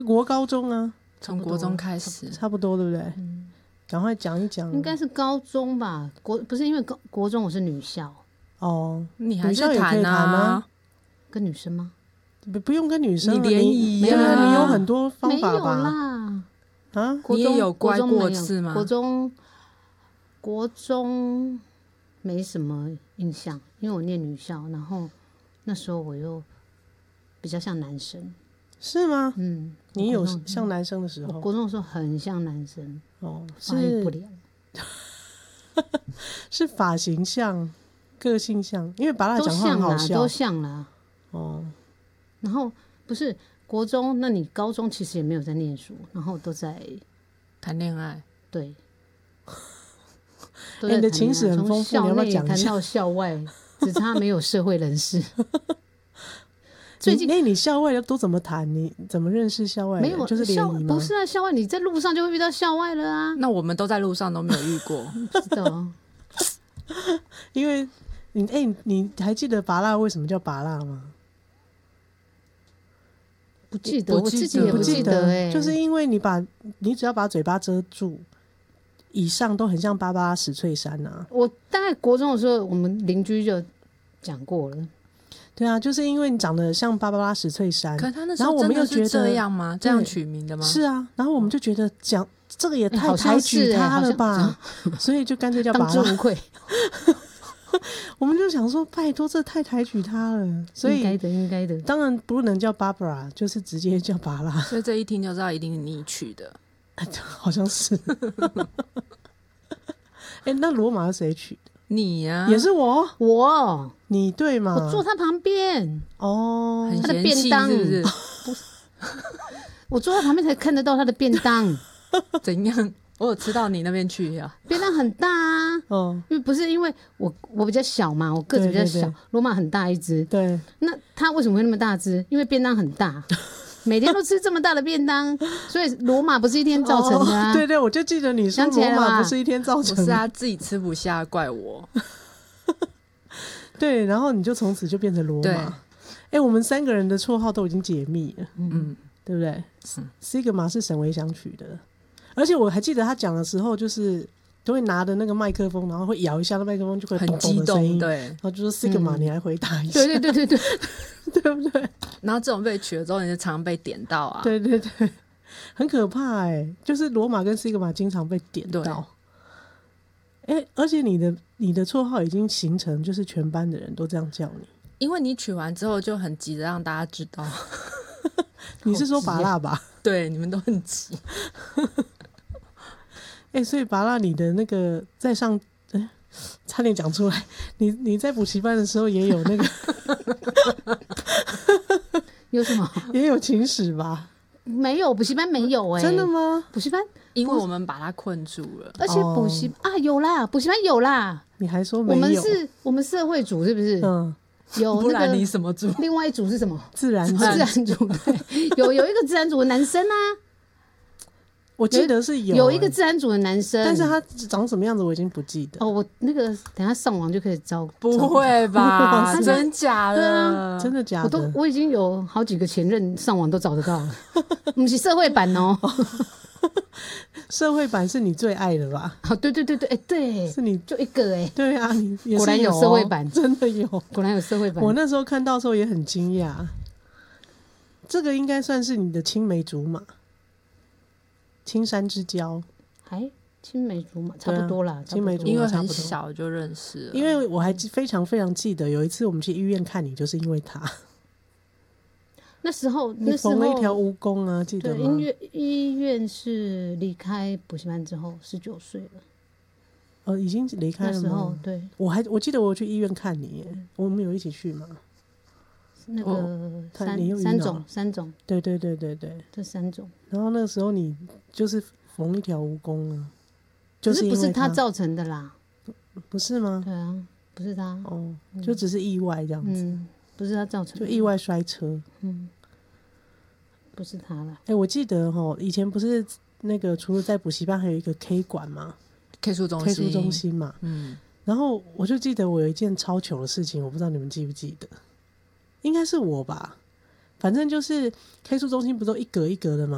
国高中啊， 从国中开始， 差不多对不对？赶快讲一讲。 应该是高中吧，不是因为国中我是女校哦， 你还是女校也可以谈谈啊， 跟女生吗？ 不用跟女生， 你联谊对啊， 没有你有很多方没有法吧？ 啦， 啊， 你也有乖过没有次吗？ 国中没什么印象，因为我念女校，然后那时候我又比较像男生。 是吗？ 嗯， 你有我国中像男生的时候？ 我国中的时候很像男生， 哦， 发育不良。 是发型像，个性像，因为拔蜡都讲话很像啦， 好笑都像啦。 哦。 然后不是国中，那你高中其实也没有在念书，然后都在谈恋爱， 对。 你的情史很丰富， 从校你要不要内讲一下？ 谈到校外，只差没有社会人士。最近你校外都怎么谈？你怎么认识校外人？ 没有就是联谊吗？ 不是啊，校外你在路上就会遇到校外了啊。 那我们都在路上都没有遇过。 不知道， 因为你还记得拔蜡为什么叫拔蜡吗？ 不记得， 不记得我自己也不记得哎。 就是因为你只要把嘴巴遮住，以上都很像芭芭拉史翠珊啊。 我大概国中的时候，我们邻居就讲过了。 对啊，就是因为你长得像芭芭拉史翠珊， 可是他那时然后我候真的是们又觉得这样吗？这样取名的吗？ 是啊，然后我们就觉得讲这个也太好像抬举是他了好吧，所以就干脆叫拔蜡。 当之无愧， 我们就想说，拜托，这太抬举他了，所以应该的。 当然不能叫 Barbara，就是直接叫拔蜡， 所以这一听就知道一定是你取的。 好像是。那罗马是谁取的？ 你呀、 也是我， 我你对吗？ 坐他旁边， 哦， 很他的嫌弃便当是不是？ 我坐在旁边才看得到他的便当， 怎样？我有吃到你那边去呀、 便当很大啊。 哦， 因为不是因为我比较小嘛，我个子比较小对对对， 罗马很大一只。 对， 那他为什么会那么大只？因为便当很大，每天都吃这么大的便当，所以罗马不是一天造成的啊。 对对，我就记得你说想起来了吧罗马不是一天造成的， 不是啊，自己吃不下，怪我。 对，然后你就从此就变成罗对马。我们3个人的绰号都已经解密了， 嗯， 对不对？Sigma 是沈维祥取的，而且我还记得他讲的时候，就是都会拿着那个麦克风，然后会摇一下那麦克风，就会很咚咚激动， 的声音， 对。 然后就说 Sigma，你来回答一下， 对对对对对， 对不对？ 然后这种被取了之后，你就常被点到啊。 对对对，很可怕就是罗马跟 Sigma 经常被点到。而且你的绰号已经形成，就是全班的人都这样叫你。 因为你取完之后就很急着让大家知道。 你是说拔蜡吧？ 对，你们都很急。 所以拔蜡你的那个在上，差点讲出来，你在补习班的时候也有那个有什么？ 也有情史吧？ 没有，补习班没有真的吗？ 补习班， 因为我们把他困住了。 而且补习啊有啦，补习班有啦。 你还说没我有？ 我们社会组是不是？有不然那个你什么组？ 另外一组是什么？ 自然自然组对，有一个自然组的男生啊， 我记得是有一个自然组的男生， 但是他长什么样子我已经不记得。 我那个等一下上网就可以找。 不会吧？ 找真假对的？ 啊真的假的？ 我已经有好几个前任上网都找得到了，不是社会版哦。 社会版是你最爱的吧？ 对对对对，对， 是你就一个对啊，你也是果然有社会版， 真的有， 果然有社会版。 我那时候看到的时候也很惊讶，这个应该算是你的青梅竹马，青山之交， 青梅竹马差不多啦， 青梅竹马因为很小就认识了。 因为我还非常非常记得有一次我们去医院看你，就是因为他。 那时候缝了一条蜈蚣啊，记得吗？ 医院是离开补习班之后19岁了。 已经离开了吗？ 那时候对， 我记得我去医院看你耶，我们有一起去吗？ 那个三种， 对对对对对， 这3种。 然后那个时候你就是缝一条蜈蚣啊， 就是不是他造成的啦？ 不是吗？ 对啊，不是他就只是意外这样子， 不是他造成的， 就意外摔车， 不是他啦。 我记得以前不是那个除了在补习班，还有一个 K 馆嘛 ，K 书中心嘛，然后我就记得我有一件超糗的事情，我不知道你们记不记得，应该是我吧，反正就是 K 书中心不都一格一格的吗？